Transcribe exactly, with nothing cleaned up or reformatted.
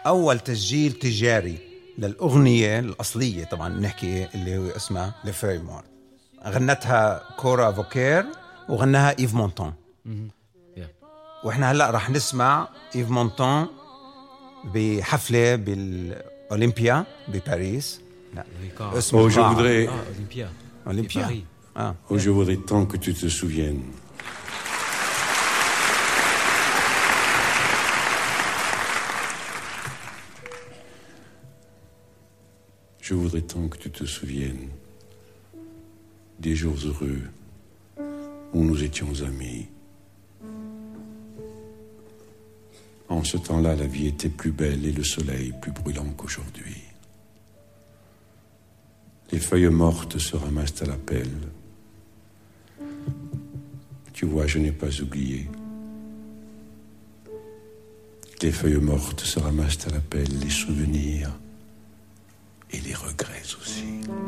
أول تسجيل تجاري للأغنية الأصلية، طبعا نحكي اللي هو اسمها لفوي مورت، غنتها كورا فوكير وغناها إيف مونتون. وإحنا هلأ رح نسمع إيف مونتون بحفلة بالأولمبيا بباريس. لا اسمه Oh, je voudrais... Ah, Olympia. أولمبيا. Ah. Oh, je voudrais tant que tu te souviennes. Je voudrais tant que tu te souviennes des jours heureux où nous étions amis. En ce temps-là, la vie était plus belle et le soleil plus brûlant qu'aujourd'hui. Les feuilles mortes se ramassent à la pelle. Tu vois, je n'ai pas oublié. Les feuilles mortes se ramassent à la pelle, les souvenirs et les regrets aussi.